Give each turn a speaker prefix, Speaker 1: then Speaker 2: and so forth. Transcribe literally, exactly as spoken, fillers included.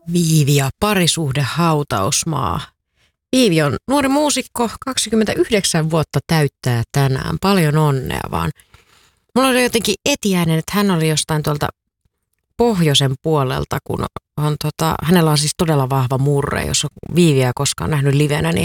Speaker 1: Viivi ja parisuhde hautausmaa. Viivi on nuori muusikko, kaksikymmentäyhdeksän vuotta täyttää tänään. Paljon onnea vaan. Mulla oli jotenkin etiäinen, että hän oli jostain tuolta pohjoisen puolelta, kun on, tota, hänellä on siis todella vahva murre, jos on Viiviä koskaan nähnyt livenä, niin